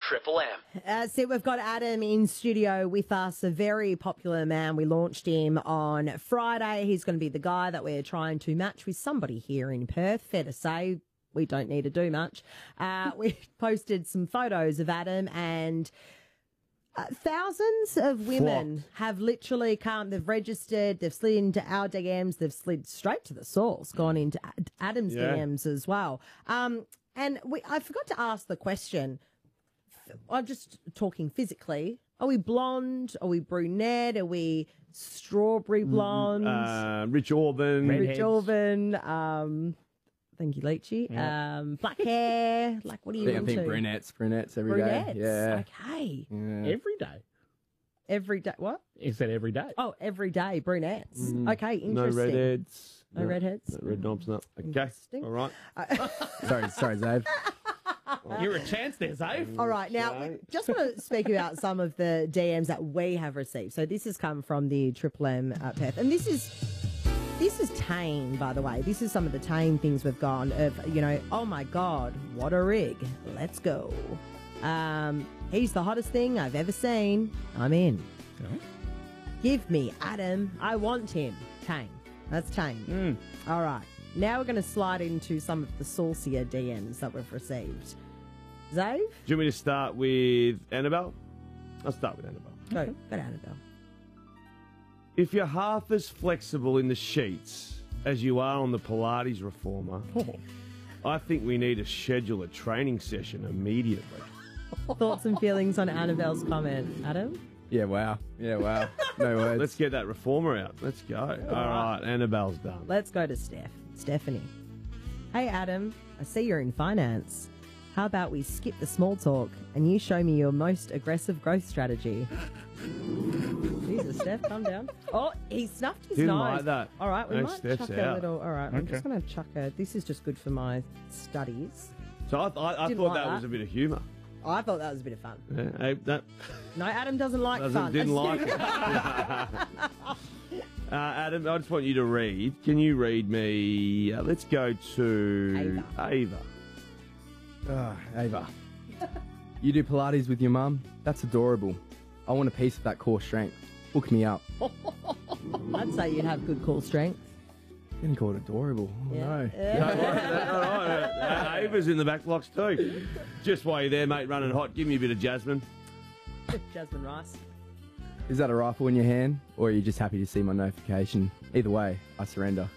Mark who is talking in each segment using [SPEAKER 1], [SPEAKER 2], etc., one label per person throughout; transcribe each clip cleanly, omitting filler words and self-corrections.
[SPEAKER 1] Triple M.
[SPEAKER 2] So we've got Adam in studio with us, a very popular man. We launched him on Friday. He's going to be the guy that we're trying to match with somebody here in Perth. Fair to say, we don't need to do much. We posted some photos of Adam, and thousands of women have literally come, they've registered, they've slid into our DMs, they've slid straight to the source, gone into Adam's DMs as well. And I forgot to ask the question. I'm just talking physically. Are we blonde? Are we brunette? Are we strawberry blonde?
[SPEAKER 3] Rich Orban.
[SPEAKER 2] Rich Orban. Thank you, Leachy. Black hair. Like, what are you into?
[SPEAKER 4] I think brunettes every day. Yeah.
[SPEAKER 2] Okay.
[SPEAKER 4] Yeah.
[SPEAKER 5] Every day.
[SPEAKER 2] Every day. What?
[SPEAKER 5] He said every day.
[SPEAKER 2] Oh, every day brunettes. Okay, interesting.
[SPEAKER 3] No redheads.
[SPEAKER 2] No redheads.
[SPEAKER 3] No red knobs. No. Okay.
[SPEAKER 2] Interesting.
[SPEAKER 3] All right.
[SPEAKER 4] Sorry, Zave.
[SPEAKER 5] You're a chance there, Zave.
[SPEAKER 2] All right, now, we just want to speak about some of the DMs that we have received. So this has come from the Triple M Perth, and this is tame, by the way. This is some of the tame things we've gone of, oh my God, what a rig. Let's go. He's the hottest thing I've ever seen. I'm in.
[SPEAKER 5] Okay.
[SPEAKER 2] Give me Adam. I want him. Tame. That's tame. All right. Now we're going to slide into some of the saucier DMs that we've received. Zave?
[SPEAKER 3] Do you want me to start with Annabelle? I'll start with Annabelle.
[SPEAKER 2] Go to Annabelle.
[SPEAKER 3] If you're half as flexible in the sheets as you are on the Pilates reformer, I think we need to schedule a training session immediately.
[SPEAKER 2] Thoughts and feelings on Annabelle's comment, Adam?
[SPEAKER 4] Yeah, wow. No words.
[SPEAKER 3] Let's get that reformer out. Let's go. All right, Annabelle's done.
[SPEAKER 2] Let's go to Stephanie. Hey, Adam, I see you're in finance. How about we skip the small talk and you show me your most aggressive growth strategy? Jesus, Steph, calm down. Oh, he snuffed his
[SPEAKER 3] Didn't
[SPEAKER 2] nose.
[SPEAKER 3] like that.
[SPEAKER 2] All right, we
[SPEAKER 3] No,
[SPEAKER 2] might
[SPEAKER 3] Steph's
[SPEAKER 2] chuck a
[SPEAKER 3] out.
[SPEAKER 2] little. All right, I'm just going to chuck a. This is just good for my studies.
[SPEAKER 3] So I thought
[SPEAKER 2] Didn't
[SPEAKER 3] that
[SPEAKER 2] like that.
[SPEAKER 3] was a bit of humour.
[SPEAKER 2] Oh, I thought that was a bit of fun.
[SPEAKER 3] Yeah, that
[SPEAKER 2] No, Adam doesn't like fun.
[SPEAKER 3] didn't like it. Adam, I just want you to read. Can you read me? Let's go to Ava.
[SPEAKER 4] Ava. You do Pilates with your mum? That's adorable. I want a piece of that core strength. Hook me up.
[SPEAKER 2] I'd say you'd have good core strength.
[SPEAKER 4] Getting called adorable. Oh,
[SPEAKER 2] Yeah.
[SPEAKER 4] no.
[SPEAKER 3] Ava's in the back blocks too. Just while you're there, mate, running hot, give me a bit of Jasmine.
[SPEAKER 2] Jasmine Rice.
[SPEAKER 4] Is that a rifle in your hand, or are you just happy to see my notification? Either way, I surrender.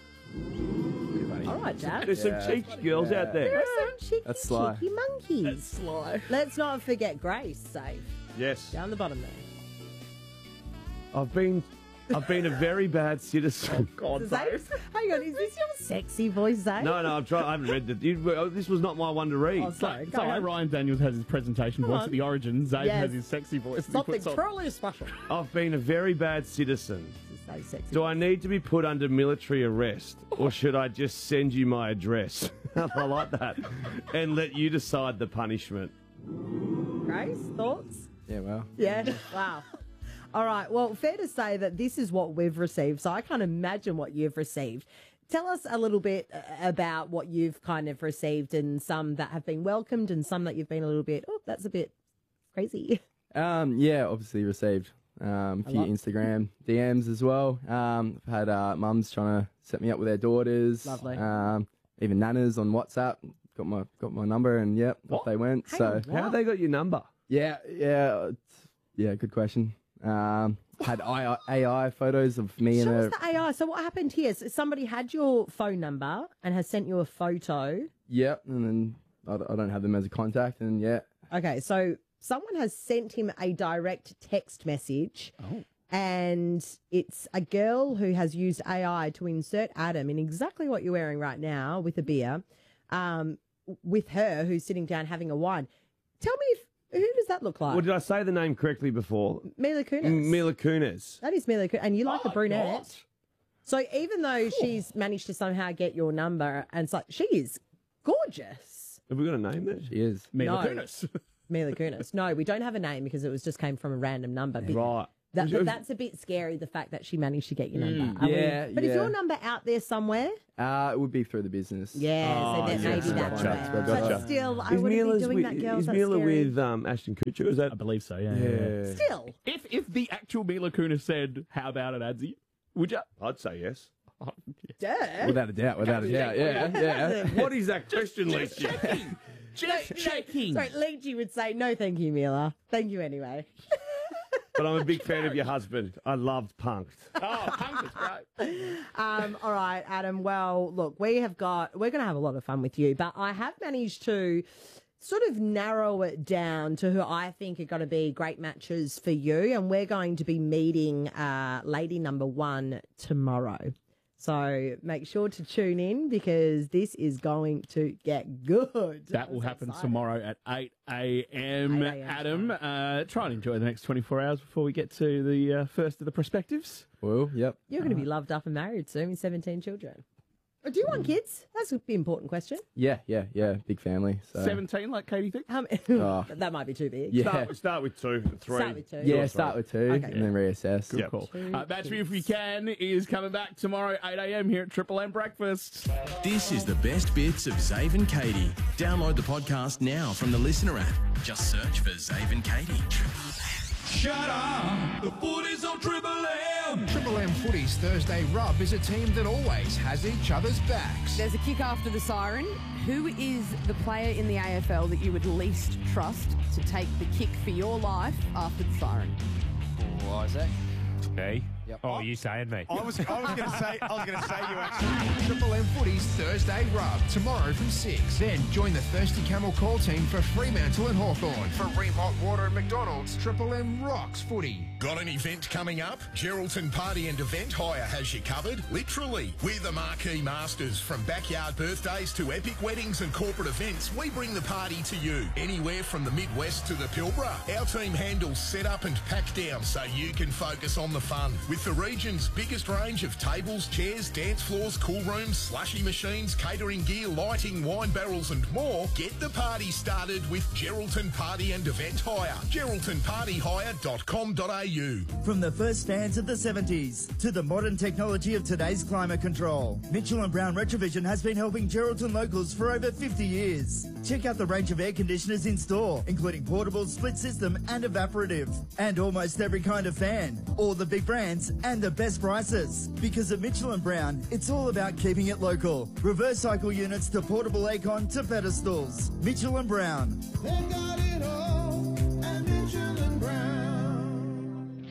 [SPEAKER 2] All right, Dad.
[SPEAKER 3] There's some cheeky girls out there.
[SPEAKER 2] There are some
[SPEAKER 4] That's sly.
[SPEAKER 2] cheeky monkeys.
[SPEAKER 5] That's sly.
[SPEAKER 2] Let's not forget Grace, safe.
[SPEAKER 3] Yes.
[SPEAKER 2] Down the bottom there.
[SPEAKER 3] I've been a very bad citizen.
[SPEAKER 5] God, Zave.
[SPEAKER 2] Hang on, is this your sexy voice, Zave?
[SPEAKER 3] No, I haven't read this was not my one to read.
[SPEAKER 2] Oh, sorry.
[SPEAKER 5] So how Ryan Daniels has his presentation voice
[SPEAKER 2] on.
[SPEAKER 5] at the Origin, Zave
[SPEAKER 2] Yes.
[SPEAKER 5] has his sexy voice. that he
[SPEAKER 2] Something
[SPEAKER 5] puts on.
[SPEAKER 2] truly special.
[SPEAKER 3] I've been a very bad citizen.
[SPEAKER 2] This is so sexy.
[SPEAKER 3] Do I need to be put under military arrest, or should I just send you my address? I like that. And let you decide the punishment.
[SPEAKER 2] Grace, thoughts?
[SPEAKER 4] Yeah, well.
[SPEAKER 2] Yeah. Wow. All right. Well, fair to say that this is what we've received, so I can't imagine what you've received. Tell us a little bit about what you've kind of received, and some that have been welcomed and some that you've been a little bit, oh, that's a bit crazy.
[SPEAKER 4] Yeah, obviously received a few Instagram DMs as well. I've had mums trying to set me up with their daughters.
[SPEAKER 2] Lovely.
[SPEAKER 4] Even nanas on WhatsApp. Got my number, and off they went. So
[SPEAKER 3] How have they got your number?
[SPEAKER 4] yeah, good question. Had AI photos of me
[SPEAKER 2] Show
[SPEAKER 4] and
[SPEAKER 2] us the AI. So what happened here? So somebody had your phone number and has sent you a photo.
[SPEAKER 4] Yep, and then I don't have them as a contact, and
[SPEAKER 2] Okay, so someone has sent him a direct text message.
[SPEAKER 5] Oh.
[SPEAKER 2] And it's a girl who has used AI to insert Adam in exactly what you're wearing right now with a beer, with her who's sitting down having a wine. Tell me, who does that look like?
[SPEAKER 3] Well, did I say the name correctly before?
[SPEAKER 2] Mila Kunis.
[SPEAKER 3] Mila Kunis.
[SPEAKER 2] That is Mila Kunis. And you like a brunette.
[SPEAKER 5] God.
[SPEAKER 2] So even though she's managed to somehow get your number, and it's like, she is gorgeous.
[SPEAKER 3] Have we got a name there?
[SPEAKER 4] she is.
[SPEAKER 5] Mila
[SPEAKER 2] No.
[SPEAKER 5] Kunis.
[SPEAKER 2] Mila Kunis. No, we don't have a name because it just came from a random number.
[SPEAKER 3] Right.
[SPEAKER 2] But that's a bit scary, the fact that she managed to get your number. Are we-
[SPEAKER 4] yeah,
[SPEAKER 2] But is
[SPEAKER 4] yeah.
[SPEAKER 2] your number out there somewhere?
[SPEAKER 4] It would be through the business.
[SPEAKER 2] Yeah, so then
[SPEAKER 3] yeah,
[SPEAKER 2] maybe that's
[SPEAKER 3] gotcha,
[SPEAKER 2] where.
[SPEAKER 3] gotcha.
[SPEAKER 2] But still, I
[SPEAKER 3] Is
[SPEAKER 2] wouldn't
[SPEAKER 3] Mila's
[SPEAKER 2] be doing
[SPEAKER 3] with,
[SPEAKER 2] that, girls.
[SPEAKER 3] is
[SPEAKER 2] That's
[SPEAKER 3] Mila
[SPEAKER 2] scary.
[SPEAKER 3] with Ashton Kutcher? Is that?
[SPEAKER 5] I believe so, yeah.
[SPEAKER 3] Yeah.
[SPEAKER 2] Still.
[SPEAKER 5] If the actual Mila Kunis said, how about it, Adsy? Would you?
[SPEAKER 3] I'd say yes.
[SPEAKER 2] Duh.
[SPEAKER 4] Without a doubt, without a doubt. Yeah.
[SPEAKER 3] What is that question, Leachy?
[SPEAKER 5] Just checking.
[SPEAKER 2] Sorry, Leachy would say, no, thank you, Mila. Thank you anyway.
[SPEAKER 3] But I'm a big fan of your husband. I loved Punked.
[SPEAKER 5] Oh, Punk is great.
[SPEAKER 2] All right, Adam. Well, look, we're going to have a lot of fun with you, but I have managed to sort of narrow it down to who I think are going to be great matches for you. And we're going to be meeting lady number 1 tomorrow. So make sure to tune in because this is going to get good.
[SPEAKER 5] That will
[SPEAKER 2] I'm so
[SPEAKER 5] happen
[SPEAKER 2] excited.
[SPEAKER 5] tomorrow at 8 a.m.
[SPEAKER 2] 8 a.m.
[SPEAKER 5] Adam, try and enjoy the next 24 hours before we get to the first of the perspectives.
[SPEAKER 4] Well, yep.
[SPEAKER 2] You're going to be loved up and married soon with 17 children. Do you want kids? That's an important question.
[SPEAKER 4] Yeah. Big family. So.
[SPEAKER 5] 17, like Katie thinks?
[SPEAKER 4] Oh.
[SPEAKER 2] That might be too big.
[SPEAKER 4] Yeah.
[SPEAKER 3] Start with 2, 3.
[SPEAKER 2] Start with 2.
[SPEAKER 4] Yeah, start with 2
[SPEAKER 2] Okay.
[SPEAKER 4] and then reassess.
[SPEAKER 5] Good
[SPEAKER 3] Yep.
[SPEAKER 5] call.
[SPEAKER 2] Two
[SPEAKER 5] Match Me
[SPEAKER 2] kids.
[SPEAKER 5] If You Can is coming back tomorrow, 8 a.m. here at Triple M Breakfast.
[SPEAKER 1] This is the best bits of Zave and Katie. Download the podcast now from the Listener app. Just search for Zave and Katie.
[SPEAKER 6] Shut up! The footy's on Triple M!
[SPEAKER 7] Triple M Footy's Thursday Rub is a team that always has each other's backs.
[SPEAKER 8] There's a kick after the siren. Who is the player in the AFL that you would least trust to take the kick for your life after the siren?
[SPEAKER 7] Isaac.
[SPEAKER 9] Me?
[SPEAKER 7] Yep.
[SPEAKER 9] Oh, you saying me?
[SPEAKER 6] I was going to say you actually.
[SPEAKER 7] Triple M Footy's Thursday Rub tomorrow from 6. Then join the Thirsty Camel call team for Fremantle and Hawthorn. For Ream Hot Water and McDonald's, Triple M rocks footy.
[SPEAKER 1] Got an event coming up? Geraldton Party and Event Hire has you covered, literally. We're the marquee masters. From backyard birthdays to epic weddings and corporate events, we bring the party to you. Anywhere from the Midwest to the Pilbara. Our team handles setup and pack down so you can focus on the fun. With the region's biggest range of tables, chairs, dance floors, cool rooms, slushy machines, catering gear, lighting, wine barrels and more, get the party started with Geraldton Party and Event Hire. geraldtonpartyhire.com.au.
[SPEAKER 10] From the first fans of the 70s to the modern technology of today's climate control, Mitchell & Brown Retrovision has been helping Geraldton locals for over 50 years. Check out the range of air conditioners in store, including portable, split system and evaporative. And almost every kind of fan. All the big brands and the best prices. Because at Mitchell & Brown, it's all about keeping it local. Reverse cycle units to portable aircon to pedestals. Mitchell & Brown. They got it all at Mitchell & Brown.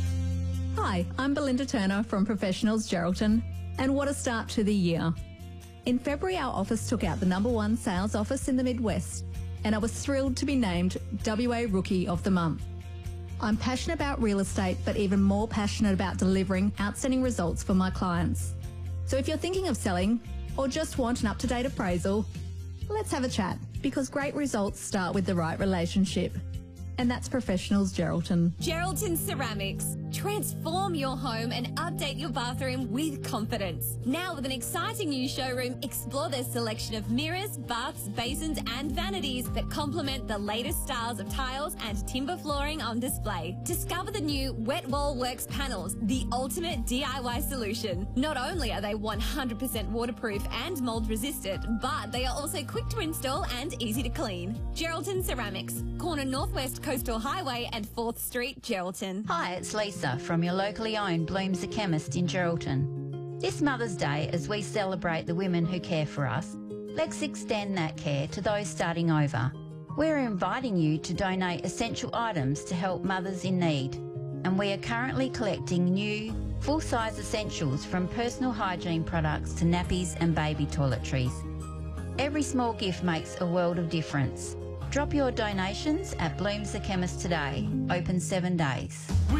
[SPEAKER 11] Hi, I'm Belinda Turner from Professionals Geraldton, and what a start to the year. In February, our office took out the #1 sales office in the Midwest, and I was thrilled to be named WA Rookie of the Month. I'm passionate about real estate, but even more passionate about delivering outstanding results for my clients. So if you're thinking of selling or just want an up-to-date appraisal, let's have a chat, because great results start with the right relationship. And that's Professionals Geraldton.
[SPEAKER 12] Geraldton Ceramics. Transform your home and update your bathroom with confidence. Now with an exciting new showroom, explore their selection of mirrors, baths, basins and vanities that complement the latest styles of tiles and timber flooring on display. Discover the new Wet Wall Works panels, the ultimate DIY solution. Not only are they 100% waterproof and mold resistant, but they are also quick to install and easy to clean. Geraldton Ceramics, corner Northwest Coastal Highway and 4th Street, Geraldton.
[SPEAKER 13] Hi, it's Lisa from your locally owned Blooms the Chemist in Geraldton. This Mother's Day, as we celebrate the women who care for us, let's extend that care to those starting over. We're inviting you to donate essential items to help mothers in need, and we are currently collecting new, full-size essentials from personal hygiene products to nappies and baby toiletries. Every small gift makes a world of difference. Drop your donations at Blooms the Chemist today, open 7 days.